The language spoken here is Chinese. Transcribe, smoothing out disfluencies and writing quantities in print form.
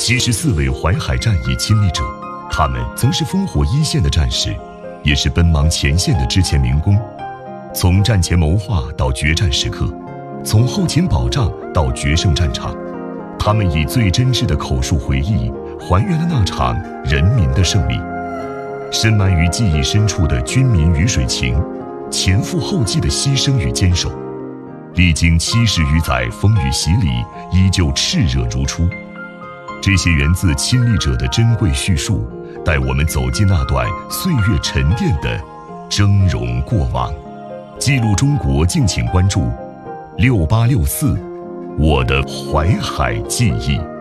74位淮海战役亲历者，他们曾是烽火一线的战士，也是奔忙前线的之前民工。从战前谋划到决战时刻，从后勤保障到决胜战场，他们以最真挚的口述回忆还原了那场人民的胜利。深埋于记忆深处的军民鱼水情，前赴后继的牺牲与坚守，历经70余载风雨洗礼，依旧炽热如初。这些源自亲历者的珍贵叙述，带我们走进那段岁月沉淀的峥嵘过往。记录中国，敬请关注6864我的淮海记忆。